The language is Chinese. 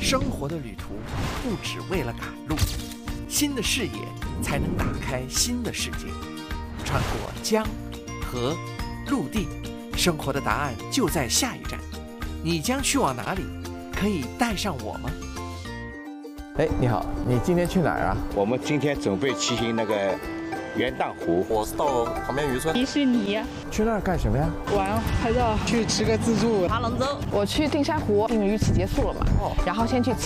生活的旅途不只为了赶路，新的视野才能打开新的世界。穿过江、河、陆地，生活的答案就在下一站。你将去往哪里？可以带上我吗？ 哎，你好，你今天去哪儿啊？ 我们今天准备骑行那个元荡湖。 我是到旁边渔村。 迪士尼。 去那儿干什么呀？ 玩，拍照。 去吃个自助。 划龙舟。 我去定山湖，因为鱼期结束了嘛。然后先去